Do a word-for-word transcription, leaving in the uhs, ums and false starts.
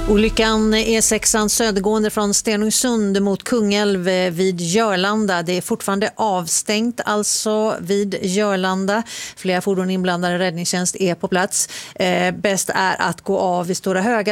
Olyckan E sexan södergående från Stenungsund mot Kungälv vid Jörlanda. Det är fortfarande avstängt alltså vid Jörlanda. Flera fordon inblandade, räddningstjänst är på plats. Eh, bäst är att gå av vid Stora Höga